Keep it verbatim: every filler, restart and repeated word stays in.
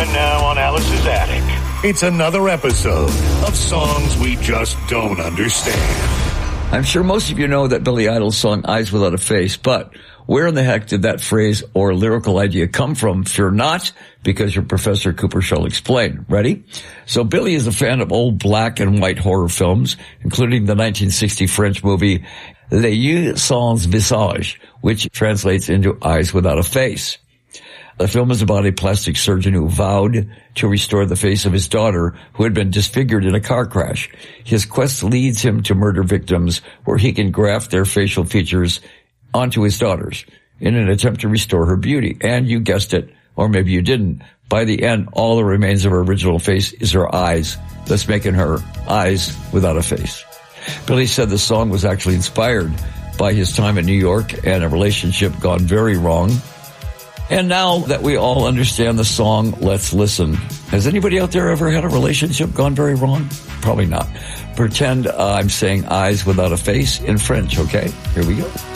And now on Alice's Attic. It's another episode of Songs We Just Don't Understand. I'm sure most of you know that Billy Idol's song Eyes Without a Face, but where in the heck did that phrase or lyrical idea come from? Fear not, because your Professor Cooper shall explain. Ready? So Billy is a fan of old black and white horror films, including the nineteen sixty French movie Les Yeux Sans Visage, which translates into Eyes Without a Face. The film is about a plastic surgeon who vowed to restore the face of his daughter who had been disfigured in a car crash. His quest leads him to murder victims where he can graft their facial features onto his daughters in an attempt to restore her beauty. And you guessed it, or maybe you didn't. By the end, all that remains of her original face is her eyes, thus making her Eyes Without a Face. Billy said the song was actually inspired by his time in New York and a relationship gone very wrong. And now that we all understand the song, let's listen. Has anybody out there ever had a relationship gone very wrong? Probably not. Pretend uh, I'm saying Eyes Without a Face in French, okay? Here we go.